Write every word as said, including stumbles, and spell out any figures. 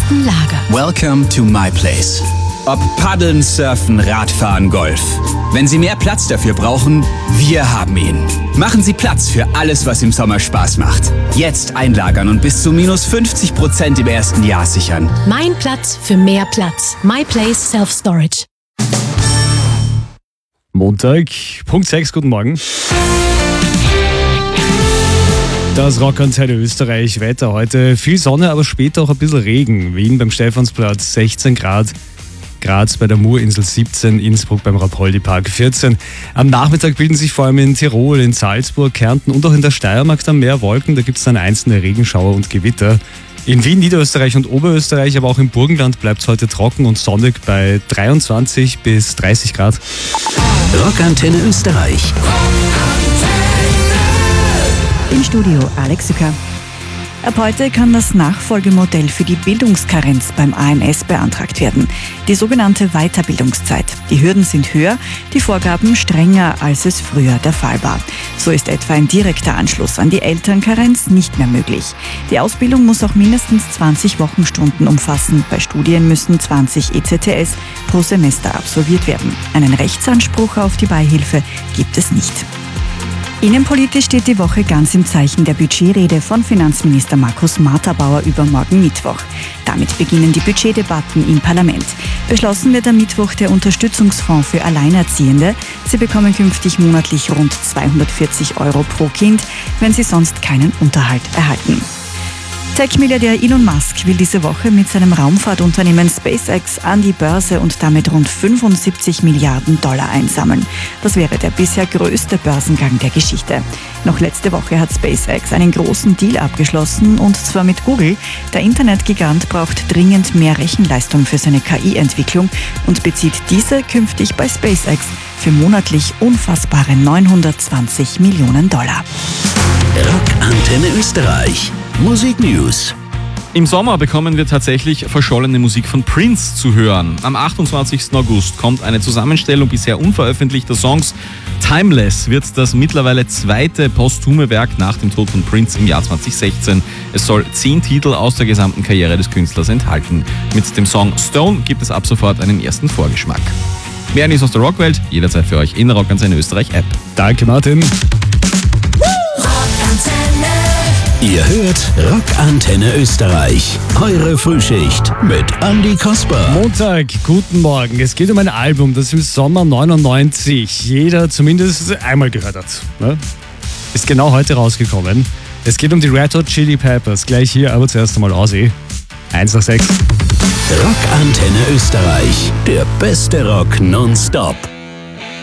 besten Lager. Welcome to my place. Ob Paddeln, Surfen, Radfahren, Golf. Wenn Sie mehr Platz dafür brauchen, wir haben ihn. Machen Sie Platz für alles, was im Sommer Spaß macht. Jetzt einlagern und bis zu minus fünfzig Prozent im ersten Jahr sichern. Mein Platz für mehr Platz. My Place Self Storage. Montag, Punkt sechs, guten Morgen. Das Rockantenne Österreich, Wetter heute. Viel Sonne, aber später auch ein bisschen Regen. Wien beim Stephansplatz sechzehn Grad. Graz bei der Murinsel siebzehn, Innsbruck beim Rapoldi-Park vierzehn. Am Nachmittag bilden sich vor allem in Tirol, in Salzburg, Kärnten und auch in der Steiermark dann mehr Wolken. Da gibt es dann einzelne Regenschauer und Gewitter. In Wien, Niederösterreich und Oberösterreich, aber auch im Burgenland bleibt es heute trocken und sonnig bei dreiundzwanzig bis dreißig Grad. Rockantenne Österreich. Im Studio Alex Sücker. Ab heute kann das Nachfolgemodell für die Bildungskarenz beim A M S beantragt werden. Die sogenannte Weiterbildungszeit. Die Hürden sind höher, die Vorgaben strenger, als es früher der Fall war. So ist etwa ein direkter Anschluss an die Elternkarenz nicht mehr möglich. Die Ausbildung muss auch mindestens zwanzig Wochenstunden umfassen. Bei Studien müssen zwanzig E C T S pro Semester absolviert werden. Einen Rechtsanspruch auf die Beihilfe gibt es nicht. Innenpolitisch steht die Woche ganz im Zeichen der Budgetrede von Finanzminister Markus Marthabauer übermorgen Mittwoch. Damit beginnen die Budgetdebatten im Parlament. Beschlossen wird am Mittwoch der Unterstützungsfonds für Alleinerziehende. Sie bekommen künftig monatlich rund zweihundertvierzig Euro pro Kind, wenn sie sonst keinen Unterhalt erhalten. Tech-Milliardär Elon Musk will diese Woche mit seinem Raumfahrtunternehmen SpaceX an die Börse und damit rund fünfundsiebzig Milliarden Dollar einsammeln. Das wäre der bisher größte Börsengang der Geschichte. Noch letzte Woche hat SpaceX einen großen Deal abgeschlossen, und zwar mit Google. Der Internetgigant braucht dringend mehr Rechenleistung für seine K I-Entwicklung und bezieht diese künftig bei SpaceX für monatlich unfassbare neunhundertzwanzig Millionen Dollar. Rockantenne Österreich. Musik News. Im Sommer bekommen wir tatsächlich verschollene Musik von Prince zu hören. Am achtundzwanzigsten August kommt eine Zusammenstellung bisher unveröffentlichter Songs. Timeless wird das mittlerweile zweite posthume Werk nach dem Tod von Prince im Jahr zweitausendsechzehn. Es soll zehn Titel aus der gesamten Karriere des Künstlers enthalten. Mit dem Song Stone gibt es ab sofort einen ersten Vorgeschmack. Mehr News aus der Rockwelt, jederzeit für euch in der Rockantenne Österreich App. Danke, Martin. Ihr hört Rockantenne Österreich. Eure Frühschicht mit Andi Kasper. Montag, guten Morgen. Es geht um ein Album, das im Sommer neunundneunzig jeder zumindest einmal gehört hat. Ne? Ist genau heute rausgekommen. Es geht um die Red Hot Chili Peppers. Gleich hier, aber zuerst einmal Aussie. eins nach sechs. Rockantenne Österreich. Der beste Rock nonstop.